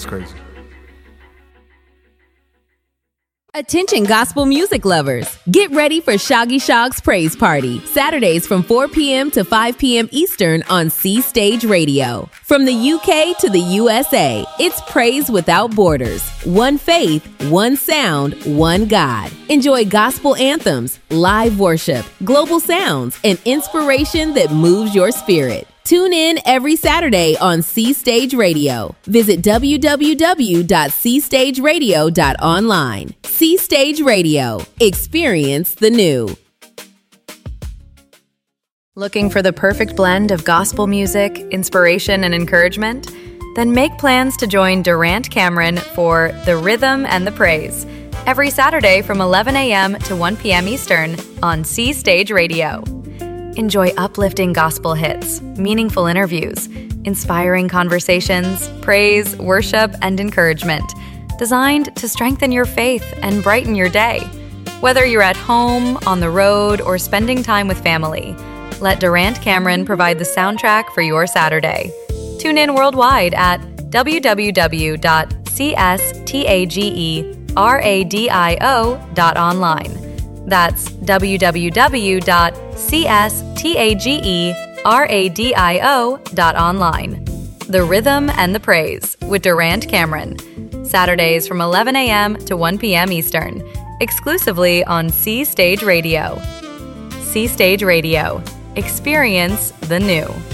crazy. Attention gospel music lovers. Get ready for Shoggy Shog's Praise Party, Saturdays from 4 p.m. to 5 p.m. Eastern on C Stage Radio. From the UK to the USA, it's Praise Without Borders. One faith, one sound, one God. Enjoy gospel anthems, live worship, global sounds, and inspiration that moves your spirit. Tune in every Saturday on C Stage Radio. Visit www.cstageradio.online. C Stage Radio. Experience the new. Looking for the perfect blend of gospel music, inspiration, and encouragement? Then make plans to join Durant Cameron for The Rhythm and the Praise every Saturday from 11 a.m. to 1 p.m. Eastern on C Stage Radio. Enjoy uplifting gospel hits, meaningful interviews, inspiring conversations, praise, worship, and encouragement, designed to strengthen your faith and brighten your day. Whether you're at home, on the road, or spending time with family, let Durant Cameron provide the soundtrack for your Saturday. Tune in worldwide at www.cstageradio.online. That's www.cstageradio.online. The Rhythm and the Praise with Durant Cameron. Saturdays from 11 a.m. to 1 p.m. Eastern. Exclusively on C Stage Radio. C Stage Radio. Experience the new.